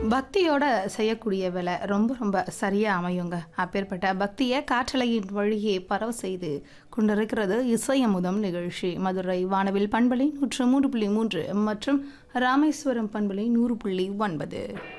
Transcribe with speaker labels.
Speaker 1: பக்தியோட செய்யக்கூடிய வேலை ரொம்ப ரொம்ப சரியா அமையுங்க. அப்பேற்பட்ட பக்தியை காற்றலையின் வழியே பரவ செய்து கொண்டிருக்கிறது இசையமுதம் நிகழ்ச்சி. மதுரை வானவில் பண்பலை 103.3 மற்றும் ராமேஸ்வரம் பண்பலை 100.9.